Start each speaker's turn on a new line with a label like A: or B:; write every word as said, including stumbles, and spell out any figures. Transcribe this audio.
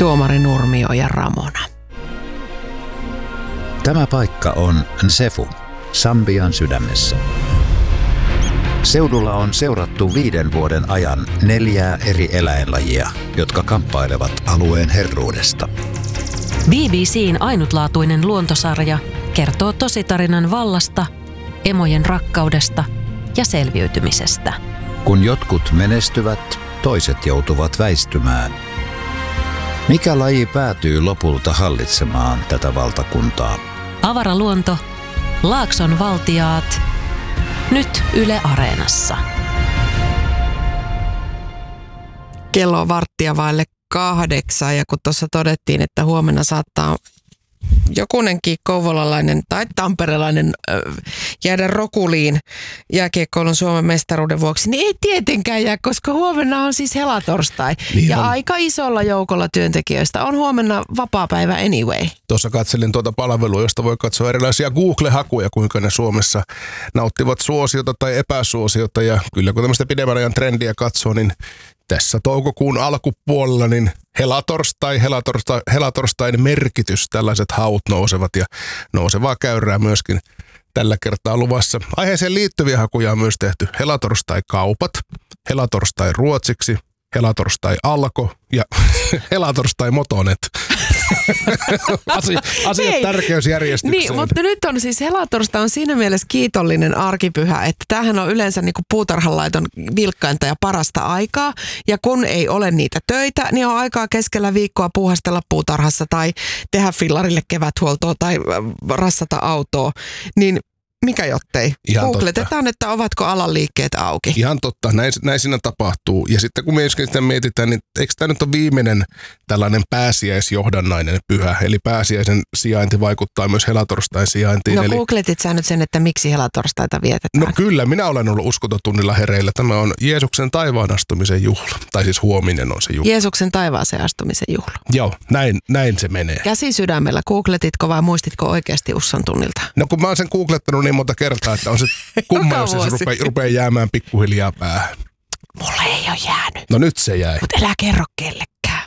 A: tuomari Nurmio ja Ramona.
B: Tämä paikka on Nsefu, Sambian sydämessä. Seudulla on seurattu viiden vuoden ajan neljää eri eläinlajia, jotka kamppailevat alueen herruudesta.
C: B B C:n ainutlaatuinen luontosarja kertoo tositarinan vallasta, emojen rakkaudesta ja selviytymisestä.
B: Kun jotkut menestyvät, toiset joutuvat väistymään. Mikä laji päätyy lopulta hallitsemaan tätä valtakuntaa?
C: Avaraluonto, Laakson valtiaat, nyt Yle Areenassa.
A: Kello on varttia vaille kahdeksan ja kun tuossa todettiin, että huomenna saattaa jokunenkin kouvolalainen tai tamperelainen äh, jäädä rokuliin jääkiekkoilun Suomen mestaruuden vuoksi, niin ei tietenkään jää, koska huomenna on siis helatorstai. Niin ja on. Aika isolla joukolla työntekijöistä on huomenna vapaapäivä anyway.
D: Tuossa katselin tuota palvelua, josta voi katsoa erilaisia Google-hakuja, kuinka ne Suomessa nauttivat suosiota tai epäsuosiota. Ja kyllä kun tämmöistä pidemmän ajan trendiä katsoo, niin tässä toukokuun alkupuolella niin helatorstai, helatorstai, helatorstain merkitys, tällaiset haut nousevat ja nousevaa käyrää myöskin tällä kertaa luvassa. Aiheeseen liittyviä hakuja on myös tehty helatorstai-kaupat, helatorstai ruotsiksi, helatorstai alko ja helatorstai motonet. Asiat Asia tärkeysjärjestykseen.
A: Niin, mutta nyt on siis helatorstai on siinä mielessä kiitollinen arkipyhä, että tämähän on yleensä niin kuin puutarhanlaiton vilkkainta ja parasta aikaa. Ja kun ei ole niitä töitä, niin on aikaa keskellä viikkoa puuhastella puutarhassa tai tehdä fillarille keväthuoltoa tai rassata autoa. Niin mikä jottei? Ihan googletetaan, totta. Että ovatko alan liikkeet auki.
D: Ihan totta, näin, näin siinä tapahtuu. Ja sitten kun me sitä mietitään, niin eikö tämä nyt ole viimeinen tällainen pääsiäisjohdannainen pyhä? Eli pääsiäisen sijainti vaikuttaa myös helatorstain sijaintiin.
A: No
D: eli
A: googletit sä nyt sen, että miksi helatorstaita vietetään?
D: No kyllä, minä olen ollut uskontotunnilla hereillä. Tämä on Jeesuksen taivaan astumisen juhla. Tai siis huominen on se juhla.
A: Jeesuksen taivaaseen astumisen juhla.
D: Joo, näin, näin se menee.
A: Käsi sydämellä. Googletitko vai muistitko oikeasti Usson tunnilta?
D: No kun mä oon sen googlettanut niin monta kertaa, että on se kumma, jos se rupeaa, rupeaa jäämään pikkuhiljaa päähän.
A: Mulle ei ole jäänyt.
D: No nyt se jäi.
A: Mutta älä kerro kellekään.